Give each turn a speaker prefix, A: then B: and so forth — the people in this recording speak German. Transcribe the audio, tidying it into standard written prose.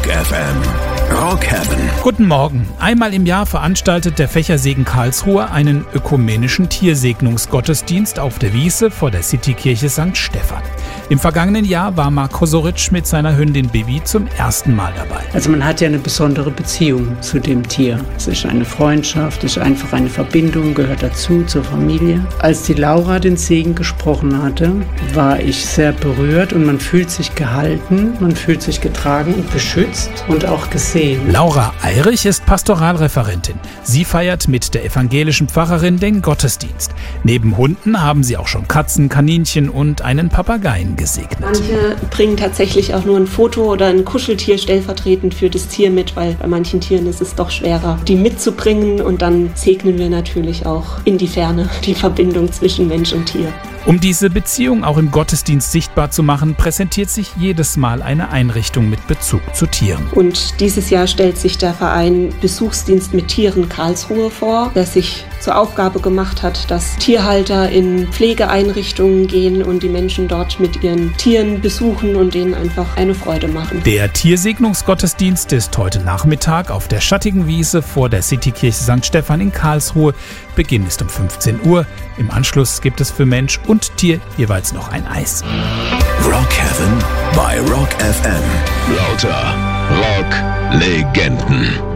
A: Rock FM. Rock Heaven.
B: Guten Morgen. Einmal im Jahr veranstaltet der Fächersegen Karlsruhe einen ökumenischen Tiersegnungsgottesdienst auf der Wiese vor der Citykirche St. Stephan. Im vergangenen Jahr war Mark Kosoritsch mit seiner Hündin Bibi zum ersten Mal dabei.
C: Also man hat ja eine besondere Beziehung zu dem Tier. Es ist eine Freundschaft, es ist einfach eine Verbindung, gehört dazu, zur Familie. Als die Laura den Segen gesprochen hatte, war ich sehr berührt und man fühlt sich gehalten, man fühlt sich getragen und beschützt und auch gesehen.
B: Laura Eirich ist Pastoralreferentin. Sie feiert mit der evangelischen Pfarrerin den Gottesdienst. Neben Hunden haben sie auch schon Katzen, Kaninchen und einen Papageien gesegnet.
D: Manche bringen tatsächlich auch nur ein Foto oder ein Kuscheltier stellvertretend für das Tier mit, weil bei manchen Tieren ist es doch schwerer, die mitzubringen. Und dann segnen wir natürlich auch in die Ferne die Verbindung zwischen Mensch und Tier.
B: Um diese Beziehung auch im Gottesdienst sichtbar zu machen, präsentiert sich jedes Mal eine Einrichtung mit Bezug zu Tieren.
D: Und dieses Jahr stellt sich der Verein Besuchsdienst mit Tieren Karlsruhe vor, der sich zur Aufgabe gemacht hat, dass Tierhalter in Pflegeeinrichtungen gehen und die Menschen dort mit ihren Tieren besuchen und denen einfach eine Freude machen.
B: Der Tiersegnungsgottesdienst ist heute Nachmittag auf der schattigen Wiese vor der Citykirche St. Stephan in Karlsruhe. Beginn ist um 15 Uhr. Im Anschluss gibt es für Mensch und Tier jeweils noch ein Eis.
A: Rock Heaven bei Rock FM. Lauter Rock-Legenden.